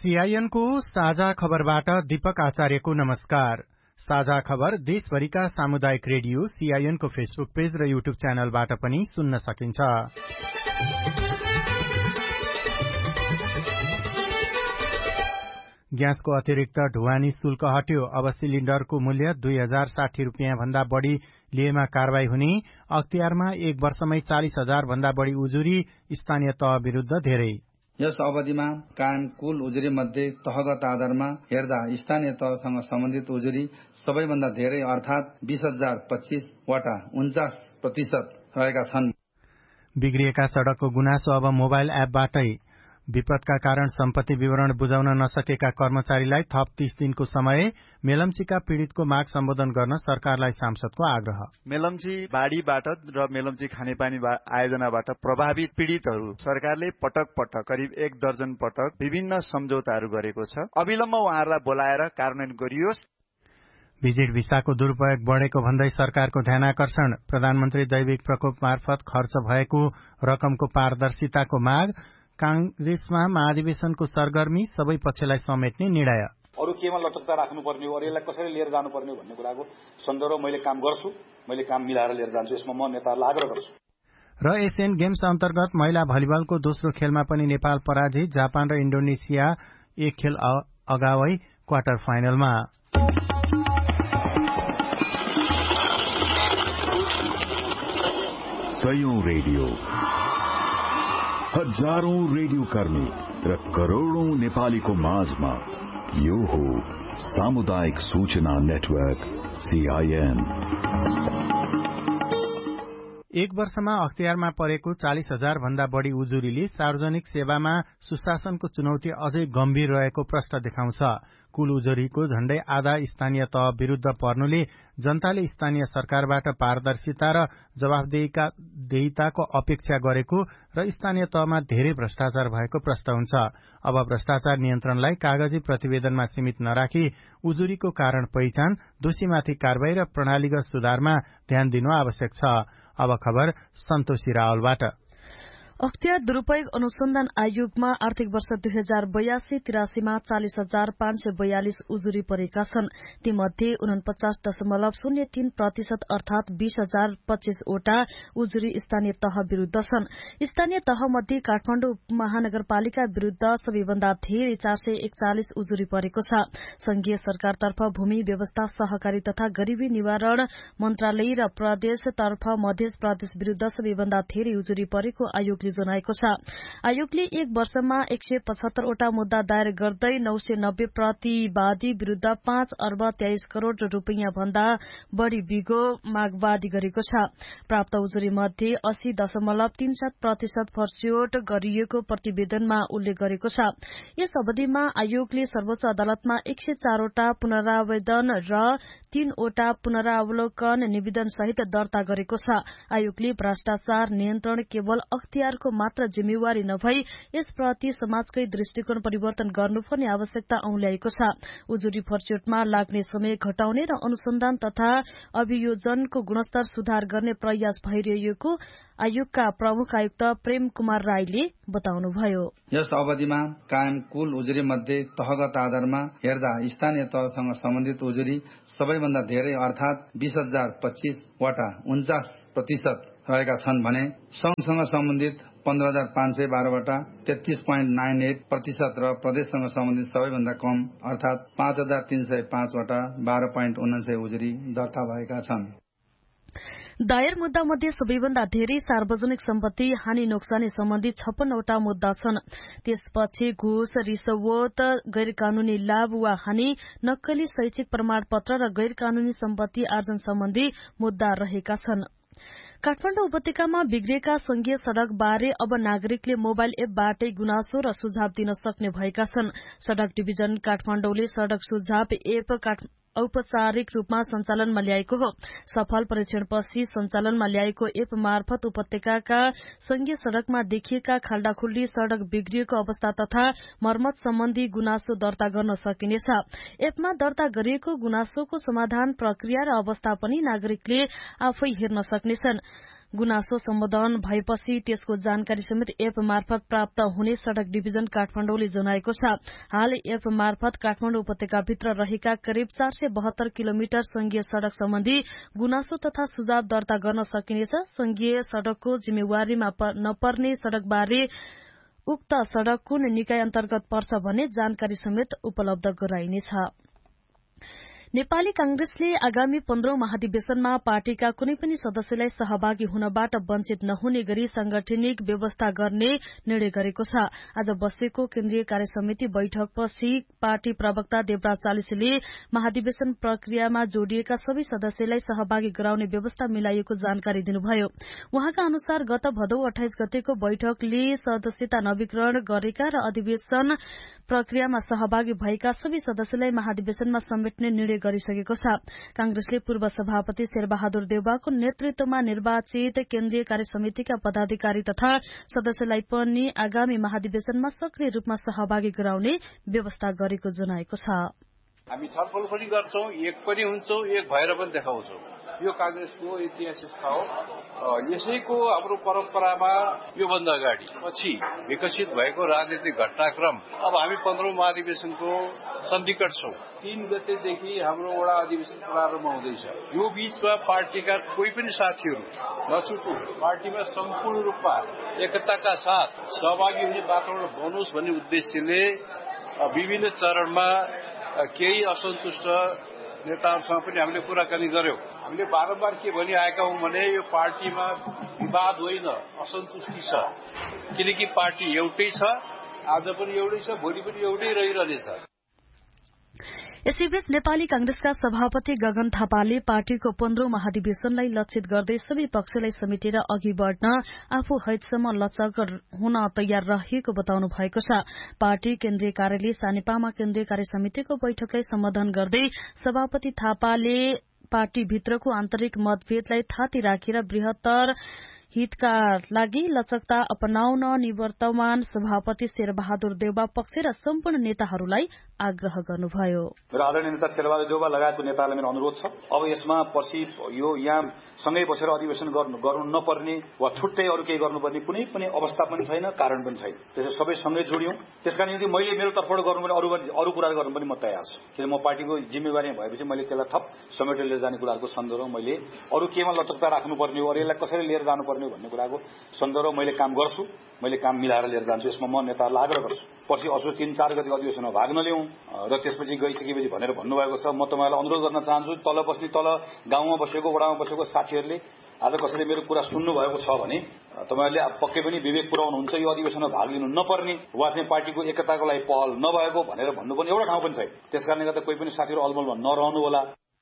CIN को साझा खबरबाट दीपक आचार्यको नमस्कार। साझा खबर देशभरिका सामुदायिक रेडियो सीआईएन को फेसबुक पेज र युट्युब च्यानलबाट पनि सुन्न सकिन्छ। ग्यासको अतिरिक्त ढुवानी शुल्क हट्यो। अब सिलिण्डरको मूल्य 2060 रुपियाँ भन्दा बढ़ी लिएमा कारवाही हुने। अख्तियारमा एक वर्षमै 40,000 भन्दा बढ़ी उजुरी स्थानीय तह विरुद्ध धेरै। यस अवधिमा कायम कुल उजुरी मध्ये तहगत आधारमा हेर्दा स्थानीय तहसँग सम्बन्धित उजुरी सबैभन्दा धेरै अर्थात 20,025 वटा 49% रहेका छन्। बिग्रिएका सड़कको गुनासो अब मोबाइल एपबाटै। विपदका कारण सम्पत्ति विवरण बुझाउन नसकेका कर्मचारीलाई थप 30 दिनको समय। मेलम्चीका पीड़ितको माग सम्बोधन गर्न सरकारलाई सांसदको आग्रह। मेलम्ची बाढ़ीबाट र मेलम्ची खानेपानी आयोजनाबाट प्रभावित पीड़ितहरू सरकारले पटक पटक करिब 1 दर्जन पटक विभिन्न सम्झौताहरू गरेको छ। अविलम्ब उहाँहरूलाई बोलाएर कार्यान्वयन गरियोस्। भिजिट भिसाको दुरूपयोग बढ़ेको भन्दै सरकारको ध्यानाकर्षण। प्रधानमन्त्री दैविक प्रकोप मार्फत खर्च भएको रकमको पारदर्शिताको माग। कांग्रेसमा महाधिवेशनको सरगर्मी, सबै पक्षलाई समेट्ने निर्णय। अरु केमा लचकता राख्नुपर्ने हो, अरु यसलाई कसरी लिएर जानुपर्ने हो भन्ने कुराको सन्दर्भ मैले काम गर्छु। मैले काम मिलाएर लिएर जान्छु। यसमा म नेताहरूलाई आग्रह गर्छु। र एशियन गेम्स अन्तर्गत महिला भलिबलको दोस्रो खेलमा पनि नेपाल पराजित। जापान र इन्डोनेसिया एक खेल अगावै क्वार्टर फाइनलमा। सयौं रेडियो, हजारौं रेडियो कर्मी र करोड़ौं नेपालीको माझमा यो हो सामुदायिक सूचना नेटवर्क सीआईएन। एक वर्षमा अख्तियारमा परेको 40,000 भन्दा बढ़ी उजुरीले सार्वजनिक सेवामा सुशासनको चुनौती अझै गम्भीर रहेको प्रश्न देखाउँछ। कुल उजुरीको झण्डै आधा स्थानीय तह विरुद्ध पर्नुले जनताले स्थानीय सरकारबाट पारदर्शिता र जवाफदेहिताको अपेक्षा गरेको र स्थानीय तहमा धेरै भ्रष्टाचार भएको प्रश्न हुन्छ। अब भ्रष्टाचार नियन्त्रणलाई कागजी प्रतिवेदनमा सीमित नराखी उजुरीको कारण पहिचान, दोषीमाथि कारवाही र प्रणालीगत सुधारमा ध्यान दिनु आवश्यक छ। अब खबर सन्तोषी रावलबाट। अख्तियार दुरूपयोग अनुसन्धान आयोगमा आर्थिक वर्ष 2082-83 मा 40,542 उजुरी परेका छन्। तीमध्ये 49.03% अर्थात 20,025 वटा उजुरी स्थानीय तह विरूद्ध छन्। स्थानीय तह मध्ये काठमाडौँ महानगरपालिका विरूद्ध सबैभन्दा धेरै 441 उजुरी परेको छ। संघीय सरकारतर्फ भूमि व्यवस्था, सहकारी तथा गरीबी निवारण मन्त्रालय र प्रदेशतर्फ मध्य प्रदेश विरूद्ध सबैभन्दा धेरै उजुरी परेको आयोग जनाएको छ। आयोगले एक वर्षमा 175 वटा मुद्दा दायर गर्दै 990 प्रतिवादी विरूद्ध 5 अर्ब 23 करोड़ रुपियाँ भन्दा बढ़ी बिगो मागवादी गरेको छ। प्राप्त उजुरी मध्ये 80.37% फर्स्यौट गरिएको प्रतिवेदनमा उल्लेख गरेको छ। यस अवधिमा आयोगले सर्वोच्च अदालतमा 104 वटा पुनरावेदन र 3 वटा पुनरावलोकन निवेदन सहित दर्ता गरेको छ। आयोगले भ्रष्टाचार नियन्त्रण केवल अख्तियार मात्र जिम्मेवारी नभई यसप्रति समाजकै दृष्टिकोण परिवर्तन गर्नुपर्ने आवश्यकता औल्याएको छ। उजुरी फर्स्यौटमा लाग्ने समय घटाउने र अनुसन्धान तथा अभियोजनको गुणस्तर सुधार गर्ने प्रयास भइरहेको आयोगका प्रमुख आयुक्त प्रेम कुमार राईले बताउनुभयो। यस अवधिमा कायम कुल उजुरी मध्ये तहगत आधारमा हेर्दा स्थानीय तहसँग सम्बन्धित उजुरी सबैभन्दा धेरै अर्थात 20,025 वटा 49% रहेका छन् भने संघसँग सम्बन्धित 15,512 वटा 33.98% र प्रदेशसँग सम्बन्धित सबैभन्दा कम अर्थात 5,305 वटा 12.99 उजुरी दर्ता भएका छन्। दायर मुद्दा मध्ये सबैभन्दा धेरै सार्वजनिक सम्पत्ति हानि नोक्सानी सम्बन्धी 56 वटा मुद्दा छन्। त्यसपछि घुस, रिश्वत, गैर कानूनी लाभ वा हानि, नक्कली शैक्षिक प्रमाणपत्र र गैर कानूनी सम्पत्ति आर्जन सम्बन्धी मुद्दा रहेका छन्। काठमाडौँ उपत्यकामा बिग्रिएका संघीय सड़क बारे अब नागरिकले मोबाइल एपबाटै गुनासो र सुझाव दिन सक्ने भएका छन्। सड़क डिभिजन काठमाडौँले सड़क सुझाव एप औपचारिक रूपमा सञ्चालनमा ल्याएको हो। सफल परीक्षणपछि सञ्चालनमा ल्याएको एप मार्फत उपत्यकाका संघीय सड़कमा देखिएका खाल्डाखुल्डी, सड़क बिग्रिएको अवस्था तथा मर्मत सम्बन्धी गुनासो दर्ता गर्न सकिनेछ। एपमा दर्ता गरिएको गुनासोको समाधान प्रक्रिया र अवस्था पनि नागरिकले आफै हेर्न सक्नेछन्। गुनासो सम्बोधन भएपछि त्यसको जानकारी समेत एप मार्फत प्राप्त हुने सड़क डिभिजन काठमाडौँले जनाएको छ। हाल एप मार्फत काठमाडौँ उपत्यकाभित्र रहेका करिब 472 किलोमिटर संघीय सड़क सम्बन्धी गुनासो तथा सुझाव दर्ता गर्न सकिनेछ। संघीय सड़कको जिम्मेवारीमा नपर्ने सड़कबारे उक्त सड़क कुन निकाय अन्तर्गत पर्छ भन्ने जानकारी समेत उपलब्ध गराइनेछ। नेपाली कांग्रेसले आगामी 15औं महाधिवेशनमा पार्टीका कुनै पनि सदस्यलाई सहभागी हुनबाट वञ्चित नहुने गरी सांगठनिक व्यवस्था गर्ने निर्णय गरेको छ। आज बसेको केन्द्रीय कार्य समिति बैठकपछि पार्टी प्रवक्ता देवराज चालिसेले महाधिवेशन प्रक्रियामा जोडिएका सबै सदस्यलाई सहभागी गराउने व्यवस्था मिलाइएको जानकारी दिनुभयो। उहाँका अनुसार गत भदौ 28 गतेको बैठकले सदस्यता नवीकरण गरेका र अधिवेशन प्रक्रियामा सहभागी भएका सबै सदस्यलाई महाधिवेशनमा समेट्ने निर्णय गरिसकेको छ। कांग्रेसले पूर्व सभापति शेरबहादुर देउवाको नेतृत्वमा निर्वाचित केन्द्रीय कार्य समितिका पदाधिकारी तथा सदस्यलाई पनि आगामी महाधिवेशनमा सक्रिय रूपमा सहभागी गराउने व्यवस्था गरेको जनाएको छ। हामी छलफल पनि गर्छौं, एक पनि हुन्छौं, एक भएर पनि देखाउँछौं। यो कांग्रेसको ऐतिहासिक हो। यसैको हाम्रो परम्परामा योभन्दा अगाडि पछि विकसित भएको राजनीतिक घटनाक्रम अब हामी 15औं महाधिवेशनको सन्निकट छौं। 3 गतेदेखि हाम्रो वडा अधिवेशन प्रारम्भ हुँदैछ। यो बीचमा पार्टीका कोही पनि साथीहरू नछुटु पार्टीमा सम्पूर्ण रूपमा एकताका साथ सहभागी हुने वातावरण बनोस् भन्ने उद्देश्यले विभिन्न चरणमा केही असन्तुष्ट नेताहरूसँग पनि हामीले कुराकानी गर्यौं। हामीले बारम्बार के भनिआएका हौं भने यो पार्टीमा विवाद होइन, असन्तुष्टि छ। किनकि पार्टी एउटै छ, आज पनि एउटै छ, भोलि पनि एउटै रहिरहनेछ। यसैबीच नेपाली कांग्रेसका सभापति गगन थापाले पार्टीको 15औं महाधिवेशनलाई लक्षित गर्दै सबै पक्षलाई समेटेर अघि बढ़न आफू हैदसम्म लचक हुन तयार रहेको बताउनु भएको छ। पार्टी केन्द्रीय कार्यालय सानेपामा केन्द्रीय कार्य समितिको बैठकलाई सम्बोधन गर्दै सभापति थापाले पार्टीभित्रको आन्तरिक मतभेदलाई थाती राखेर बृहत्तर हितका लागि लचकता अपनाउन निवर्तमान सभापति शेरबहादुर देउवा पक्ष र सम्पूर्ण नेताहरूलाई आग्रह गर्नुभयो। मेरो आदरणीय नेता शेरबहादुर देउवा लगायतको नेताहरूलाई मेरो अनुरोध छ, अब यसमा पछि यो यहाँ सँगै बसेर अधिवेशन गर्नु नपर्ने वा छुट्टै अरू केही गर्नुपर्ने कुनै पनि अवस्था पनि छैन, कारण पनि छैन। त्यसैले सबै सँगै जोडियौं। त्यसका निम्ति मैले मेरो तर्फबाट गर्नुपर्ने अरू कुरा गर्नु पनि म तयार छु। किन म पार्टीको जिम्मेवारी भएपछि मैले त्यसलाई थप समेटेर लिएर जाने कुराहरूको सन्दर्भमा मैले अरू केमा लचकता राख्नुपर्ने हो, अरू यसलाई कसरी लिएर जानुपर्ने भन्ने कुराको सन्दर्भमा मैले काम गर्छु। मैले काम मिलाएर लिएर जान्छु। यसमा म नेताहरूलाई आग्रह गर्छु, पछि असो 3-4 गतिको अधिवेशनमा भाग नलिउँ र त्यसपछि गइसकेपछि भनेर भन्नुभएको छ। म तपाईँलाई अनुरोध गर्न चाहन्छु, तल बस्ने, तल गाउँमा बसेको, वडामा बसेको साथीहरूले आज कसैले मेरो कुरा सुन्नु भएको छ भने तपाईँहरूले पक्कै पनि विवेक पुर्याउनुहुन्छ। यो अधिवेशनमा भाग लिनु नपर्ने वा चाहिँ पार्टीको एकताको लागि पहल नभएको भनेर भन्नुपर्ने एउटा ठाउँ पनि छैन। त्यसकारणले गर्दा कोही पनि साथीहरू अलमलमा नरहनु होला।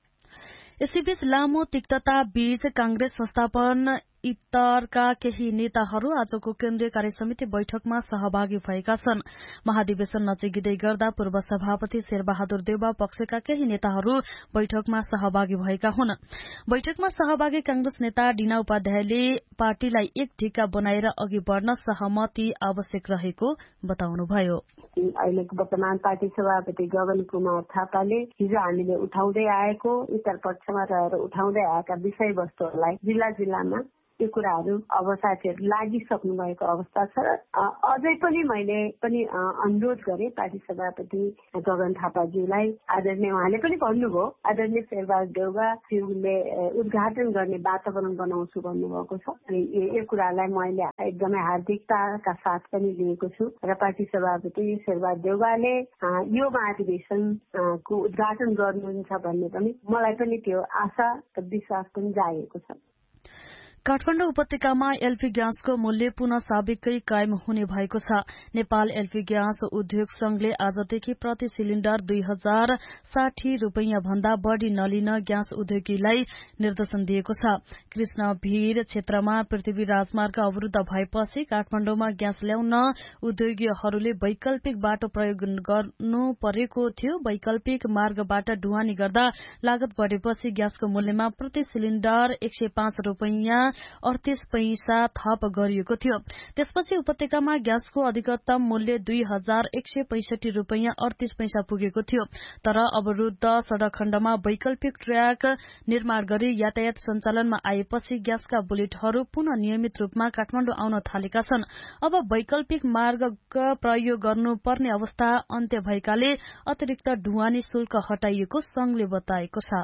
यसैबीच लामो तिक्तता बीच कांग्रेस संस्थापन इत्तरका केही नेताहरू आजको केन्द्रीय कार्य समिति बैठकमा सहभागी भएका छन्। महाधिवेशन नजिकै गर्दा पूर्व सभापति शेरबहादुर देउवा पक्षका केही नेताहरू बैठकमा सहभागी भएका हुन्। बैठकमा सहभागी कांग्रेस नेता डिना उपाध्यायले पार्टीलाई एक ढिक्का बनाएर अघि बढ़न सहमति आवश्यक रहेको बताउनुभयो। अहिलेको वर्तमान पार्टी सभापति गगन कुमार थापाले हिजो हामीले उठाउँदै आएको उत्तर पक्षमा रहेर उठाउँदै आएका विषयवस्तुहरूलाई जिल्ला जिल्लामा यो कुराहरू अब साथीहरू लागिसक्नु भएको अवस्था छ। अझै पनि मैले पनि अनुरोध गरेँ पार्टी सभापति गगन थापाज्यूलाई। आदरणीय उहाँले पनि भन्नुभयो, आदरणीय शेरबहादुर देउवाज्यूले उद्घाटन गर्ने वातावरण बनाउँछु भन्नुभएको छ। अनि यो कुरालाई मैले एकदमै हार्दिकताका साथ पनि लिएको छु र पार्टी सभापति शेरबहादुर देउवाले यो महाधिवेशनको उद्घाटन गर्नुहुन्छ भन्ने पनि मलाई पनि त्यो आशा र विश्वास पनि जागेको छ। काठमाडौँ उपत्यकामा एलपी ग्यासको मूल्य पुनः साबिकै कायम हुने भएको छ। नेपाल एलपी ग्यास उद्योग संघले आजदेखि प्रति सिलिण्डर 2060 रूपैयाँ भन्दा बढ़ी नलिन ग्यास उद्योगीलाई निर्देशन दिएको छ। कृष्ण भीर क्षेत्रमा पृथ्वी राजमार्ग अवरुद्ध भएपछि काठमाडौँमा ग्यास ल्याउन उद्योगीहरूले वैकल्पिक बाटो प्रयोग गर्नु परेको थियो। वैकल्पिक मार्गबाट ढुवानी गर्दा लागत बढ़ेपछि ग्यासको मूल्यमा प्रति सिलिण्डर 105 रूपैयाँ 38 पैसा थप गरिएको थियो। त्यसपछि उपत्यकामा ग्यासको अधिकतम मूल्य 2165 रुपैयाँ 38 पैसा पुगेको थियो। तर अवरुद्ध सड़क खण्डमा वैकल्पिक ट्र्याक निर्माण गरी यातायात सञ्चालनमा आएपछि ग्यासका बुलेटहरू पुनः नियमित रूपमा काठमाडौँ आउन थालेका छन्। अब वैकल्पिक मार्ग प्रयोग गर्नुपर्ने अवस्था अन्त्य भएकाले अतिरिक्त ढुवानी शुल्क हटाइएको संघले बताएको छ।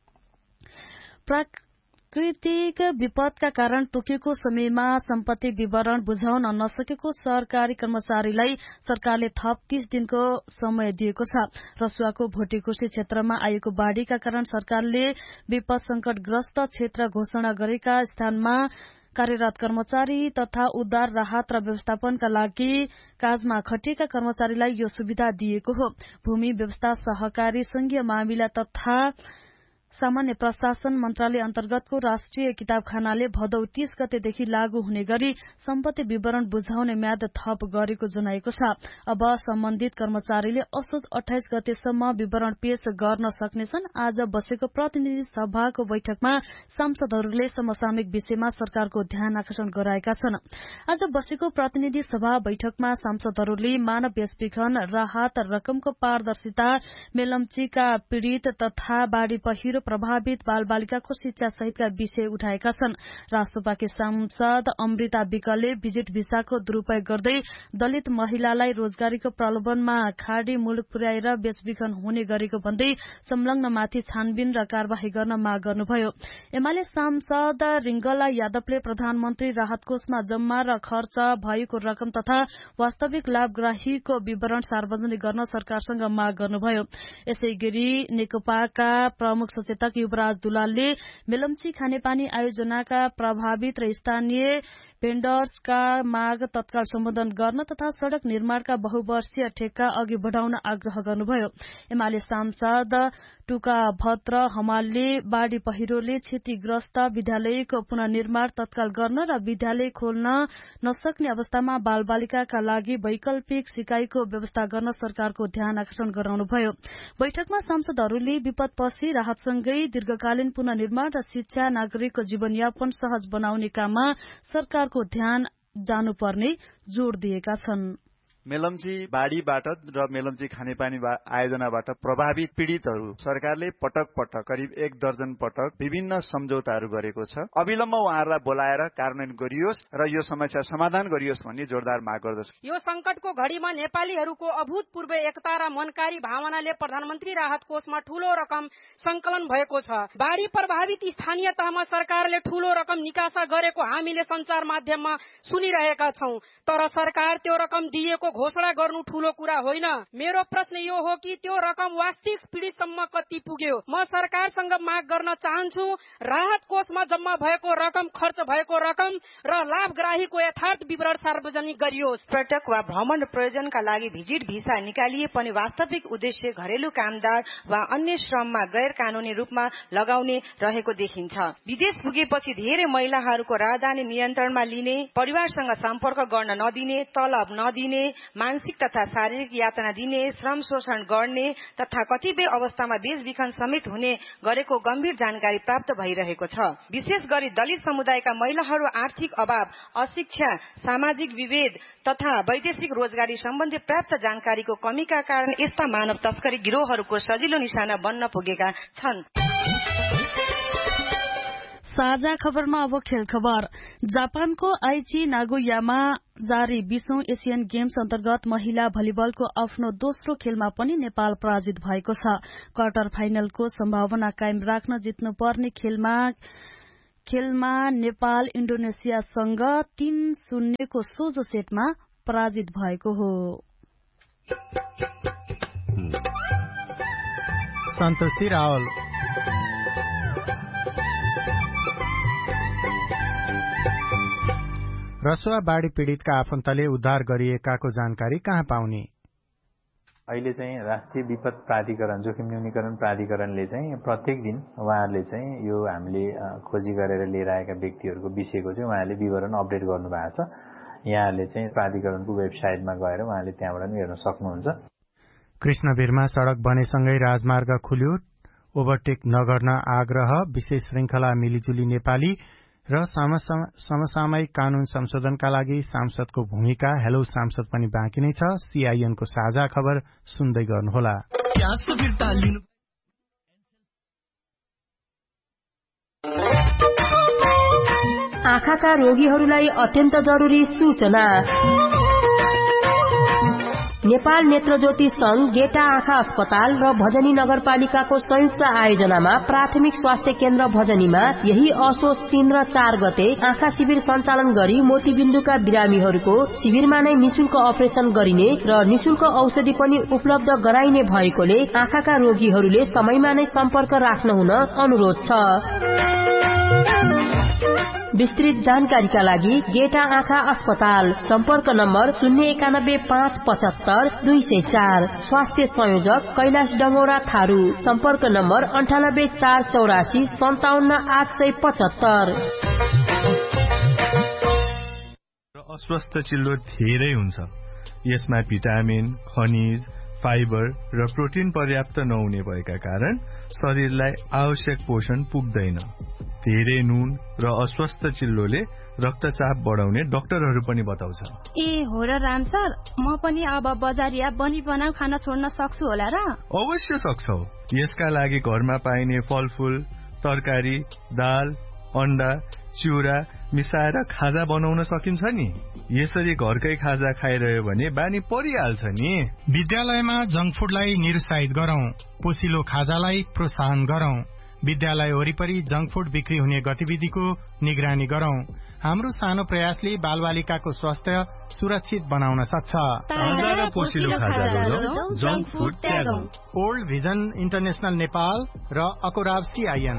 प्राकृतिक विपदका कारण तोकिएको समयमा सम्पत्ति विवरण बुझाउन नसकेको सरकारी कर्मचारीलाई सरकारले थप 30 दिनको समय दिएको छ। रसुवाको भोटेकोशी क्षेत्रमा आएको बाढ़ीका कारण सरकारले विपद संकटग्रस्त क्षेत्र घोषणा गरेका स्थानमा कार्यरत कर्मचारी तथा उद्धार राहत र व्यवस्थापनका लागि काजमा खटिएका कर्मचारीलाई यो सुविधा दिएको हो। भूमि व्यवस्था सहकारी संघीय मामिला तथा सामान्य प्रशासन मन्त्रालय अन्तर्गतको राष्ट्रिय किताबखानाले भदौ 30 गतेदेखि लागू हुने गरी सम्पत्ति विवरण बुझाउने म्याद थप गरेको जनाएको छ। अब सम्बन्धित कर्मचारीले असोज 28 गतेसम्म विवरण पेश गर्न सक्नेछन्। आज बसेको प्रतिनिधि सभाको बैठकमा सांसदहरूले समसामयिक विषयमा सरकारको ध्यान आकर्षण गराएका छन्। आज बसेको प्रतिनिधि सभा बैठकमा सांसदहरूले मानव बेचबिखन राहत रकमको पारदर्शिता, मेलम्चीका पीड़ित तथा बाढ़ी पहिरो प्रभावित बालबालिकाको शिक्षा सहितका विषय उठाएका छन्। राष्ट्रपाके सांसद अमृता विकले विजिट भिसाको दुरूपयोग गर्दै दलित महिलालाई रोजगारीको प्रलोभनमा खाडी मुलुक पुर्याएर बेचबिखन हुने गरेको भन्दै संलग्नमाथि छानबिन र कार्यवाही गर्न माग गर्नुभयो। एमाले सांसद रिंगला यादवले प्रधानमन्त्री राहत कोषमा जम्मा र खर्च भएको रकम तथा वास्तविक लाभग्राहीको विवरण सार्वजनिक गर्न सरकारसँग माग गर्नुभयो। यसैगरी नेकपाका प्रमुख सचेतक युवराज दुलालले मेलम्ची खानेपानी आयोजनाका प्रभावित र स्थानीय भेन्डर्सका माग तत्काल सम्बोधन गर्न तथा सड़क निर्माणका बहुवर्षीय ठेक्का अघि बढ़ाउन आग्रह गर्नुभयो। एमाले सांसद टुका भद्र हमालले बाढ़ी पहिरोले क्षतिग्रस्त विद्यालयको पुनर्निर्माण तत्काल गर्न र विद्यालय खोल्न नसक्ने अवस्थामा बालबालिकाका लागि वैकल्पिक सिकाइको व्यवस्था गर्न सरकारको ध्यान आकर्षण गराउनुभयो। बैठकमा सांसदहरूले विपदपछि राहतसँगै दीर्घकालीन पुनर्निर्माण र शिक्षा, नागरिकको जीवनयापन सहज बनाउने काममा सरकारको ध्यान जानुपर्ने जोड़ दिएका छन्। मेलम्ची बाढ़ीबाट र मेलम्ची खानेपानी आयोजनाबाट प्रभावित पीड़ितहरू सरकारले पटक पटक करिब 1 दर्जन पटक विभिन्न सम्झौताहरू गरेको छ। अविलम्ब उहाँहरूलाई बोलाएर कार्यान्वयन गरियोस् र यो समस्या समाधान गरियोस् भन्ने जोरदार माग गर्दछु। यो संकटको घड़ीमा नेपालीहरूको अभूतपूर्व एकता र मनकारी भावनाले प्रधानमन्त्री राहत कोषमा ठूलो रकम संकलन भएको छ। बाढ़ी प्रभावित स्थानीय तहमा सरकारले ठूलो रकम निकासा गरेको हामीले संचार माध्यममा सुनिरहेका छौं। तर सरकार त्यो रकम दिएको घोषणा गर्नु ठूलो कुरा होइन। मेरो प्रश्न यो हो कि त्यो रकम वास्तविक पीड़ितसम्म कति पुग्यो? म सरकारसँग माग गर्न चाहन्छु, राहत कोषमा जम्मा भएको रकम, खर्च भएको रकम र लाभग्राहीको यथार्थ विवरण सार्वजनिक गरियोस्। पर्यटक वा भ्रमण प्रयोजनका लागि भिजिट भिसा निकालिए पनि वास्तविक उद्देश्य घरेलु कामदार वा अन्य श्रममा गैर कानूनी रूपमा लगाउने रहेको देखिन्छ। विदेश पुगेपछि धेरै महिलाहरूको राजधानी नियन्त्रणमा लिने, परिवारसँग सम्पर्क गर्न नदिने, तलब नदिने, मानसिक तथा शारीरिक यातना दिने, श्रम शोषण गर्ने तथा कतिपय अवस्थामा बेचबिखन समेत हुने गरेको गम्भीर जानकारी प्राप्त भइरहेको छ। विशेष गरी दलित समुदायका महिलाहरू आर्थिक अभाव, अशिक्षा, सामाजिक विभेद तथा वैदेशिक रोजगारी सम्बन्धी प्राप्त जानकारीको कमीका कारण यस्ता मानव तस्करी गिरोहहरूको सजिलो निशाना बन्न पुगेका छन्। साझा खबरमा अब खेल खबर। जापानको आइची नागोयामा जारी 20औं एशियन गेम्स अन्तर्गत महिला भलिबलको आफ्नो दोस्रो खेलमा पनि नेपाल पराजित भएको छ। क्वार्टर फाइनलको सम्भावना कायम राख्न जित्नुपर्ने खेलमा नेपाल इन्डोनेसियासँग 3-0 को सोझो सेटमा पराजित भएको हो। सन्तोषी रावल। रसुवा बाढ़ी पीड़ितका आफन्तले उद्धार गरिएकाको जानकारी कहाँ पाउने? अहिले चाहिँ राष्ट्रिय विपद प्राधिकरण, जोखिम न्यूनीकरण प्राधिकरणले चाहिँ प्रत्येक दिन उहाँहरूले चाहिँ यो हामीले खोजी गरेर लिएर आएका व्यक्तिहरूको विषयको चाहिँ उहाँहरूले विवरण अपडेट गर्नु भएको छ। यहाँहरूले चाहिँ प्राधिकरणको वेबसाइटमा गएर उहाँले त्यहाँबाट हेर्न सक्नुहुन्छ। कृष्णवीरमा सड़क बनेसँगै राजमार्ग खुल्यो, ओभरटेक नगर्न आग्रह, विशेष श्रृंखला मिलिजुली नेपाली र समसामयिक कानून संशोधनका लागि सांसदको भूमिका हेलो सांसद पनि बाँकी नै छ। सीआईएनको साझा खबर सुन्दै गर्नुहोला। आँखाका रोगीहरूलाई अत्यन्त जरुरी सूचना। नेपाल नेत्रज्योति संघ, गेटा आँखा अस्पताल र भजनी नगरपालिकाको संयुक्त आयोजनामा प्राथमिक स्वास्थ्य केन्द्र भजनीमा यही असोज 3 र 4 गते आँखा शिविर सञ्चालन गरी मोतीबिन्दुका बिरामीहरूको शिविरमा नै निशुल्क अपरेशन गरिने र निशुल्क औषधि पनि उपलब्ध गराइने भएकोले आँखाका रोगीहरूले समयमा नै सम्पर्क राख्न हुन अनुरोध छ। विस्तृत जानकारीका लागि गेटा आँखा अस्पताल, सम्पर्क नम्बर 091-575-204। स्वास्थ्य संयोजक कैलाश डंगोरा थारू, सम्पर्क नम्बर 9848577875। अस्वस्थ चिल्लो धेरै हुन्छ। यसमा भिटामिन, खनिज, फाइबर र प्रोटिन पर्याप्त नहुने भएका कारण शरीरलाई आवश्यक पोषण पुग्दैन। धेरै नुन र अस्वस्थ चिल्लोले रक्तचाप बढाउने डाक्टरहरू पनि बताउँछन्। ए हो र राम सर, म पनि अब बजारिया बनी बनाउ खाना छोड्न सक्छु होला र? अवश्य सक्छौ। यसका लागि घरमा पाइने फलफूल, तरकारी, दाल, अण्डा, चिउरा मिसाएर खाजा बनाउन सकिन्छ नि। यसरी घरकै खाजा खाइरह्यो भने बानी परिहाल्छ नि। विद्यालयमा जंक फुडलाई निरुत्साहित गरौं, पोसिलो खाजालाई प्रोत्साहन गरौं। विद्यालय वरिपरि जंक फुड बिक्री हुने गतिविधिको निगरानी गरौं। हाम्रो सानो प्रयासले बालबालिकाको स्वास्थ्य सुरक्षित बनाउन सक्छ। ओल्ड भिजन इन्टरनेशनल नेपाल र अकोराब सीआईएन।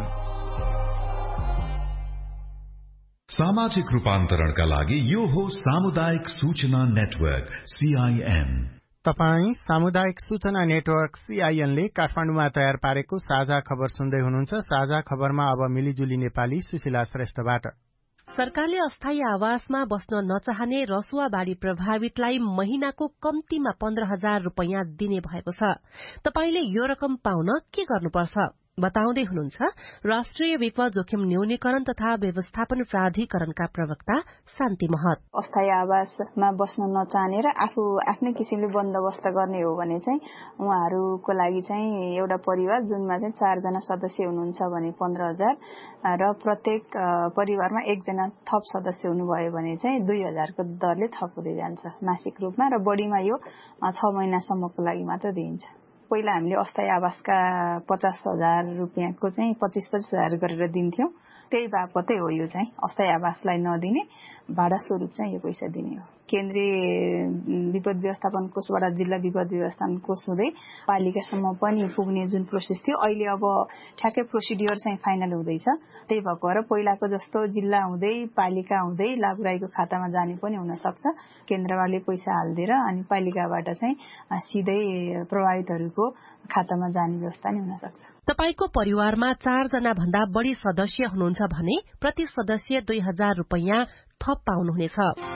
सामाजिक रूपान्तरणका लागि यो हो सामुदायिक सूचना नेटवर्क सीआईएन। तपाई सामुदायिक सूचना नेटवर्क सीआईएनले काठमाडौँमा तयार पारेको साझा खबर सुन्दै हुनुहुन्छ। साझा खबरमा अब मिलिजुली नेपाली सुशीला श्रेष्ठबाट। सरकारले अस्थायी आवासमा बस्न नचाहने रसुवा बाढ़ी प्रभावितलाई महिनाको कम्तीमा 15,000 रूपैयाँ दिने भएको छ। तपाईले यो रकम पाउन के गर्नुपर्छ बताउँदै हुनुहुन्छ राष्ट्रिय विपद जोखिम न्यूनीकरण तथा व्यवस्थापन प्राधिकरणका प्रवक्ता शान्ति महत। अस्थायी आवासमा बस्न नचाहने र आफ्नै किसिमले बन्दोबस्त गर्ने हो भने चाहिँ उहाँहरूको लागि चाहिँ एउटा परिवार जुनमा चाहिँ 4 जना सदस्य हुनुहुन्छ भने 15,000 र प्रत्येक परिवारमा 1 जना थप सदस्य हुनुभयो भने चाहिँ 2,000 को दरले थप हुँदै जान्छ मासिक रूपमा, र बढीमा यो 6 महिनासम्मको लागि मात्र दिइन्छ। पहिला हामीले अस्थायी आवासका 50,000 रुपियाँको चाहिँ 25,000 गरेर दिन्थ्यौं। त्यही बापतै हो यो चाहिँ अस्थायी आवासलाई नदिने, भाडा स्वरूप चाहिँ यो पैसा दिने हो। केन्द्रीय विपद व्यवस्थापन कोषबाट जिल्ला विपद व्यवस्थापन कोष हुँदै पालिकासम्म पनि पुग्ने जुन प्रोसेस थियो, अहिले अब ठ्याक्कै प्रोसिडियर चाहिँ फाइनल हुँदैछ। त्यही भएको भएर पहिलाको जस्तो जिल्ला हुँदै पालिका हुँदै लाभग्राहीको खातामा जाने पनि हुन सक्छ। केन्द्रले पैसा हाल्दिएर अनि पालिकाबाट चाहिँ सिधै प्रभावितहरूको खातामा जाने व्यवस्था नै हुन सक्छ। तपाईको परिवारमा 4 जना भन्दा बढ़ी सदस्य हुनुहुन्छ भने प्रति सदस्य 2,000 रूपैयाँ थप पाउनुहुनेछ।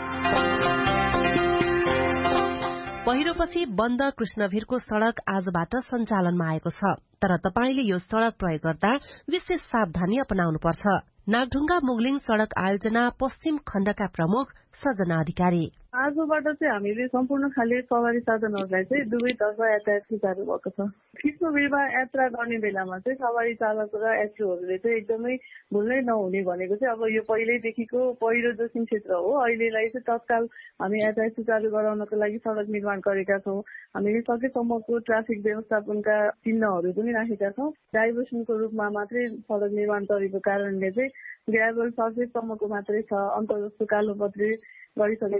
पहिरोपछि बन्द कृष्णभिरको सड़क आजबाट सञ्चालनमा आएको छ, तर तपाईले यो सड़क प्रयोग गर्दा विशेष सावधानी अपनाउनुपर्छ। नागढुङ्गा मुगलिङ सड़क आयोजना पश्चिम खण्डका प्रमुख सजना अधिकारी। आजबाट चाहिँ हामीले सम्पूर्ण खाली सवारी साधनहरूलाई चाहिँ दुवैतर्फ यातायात सुचारू भएको छ। कृष्णभिरमा यात्रा गर्ने बेलामा चाहिँ सवारी चालक र यात्रुहरूले चाहिँ एकदमै भुल्नै नहुने भनेको चाहिँ अब यो पहिल्यैदेखिको पहिरो जोखिम क्षेत्र हो। अहिलेलाई चाहिँ तत्काल हामी यातायात सुचारू गराउनको लागि सड़क निर्माण गरेका छौँ। हामीले सकेसम्मको ट्राफिक व्यवस्थापनका चिन्हहरू पनि राखेका छौँ। डाइभर्सनको रूपमा मात्रै सड़क निर्माण गरेको कारणले चाहिँ ग्राभल सर्फेससम्मको मात्रै छ। अन्तर्गतको कालोपत्री गरिसकेको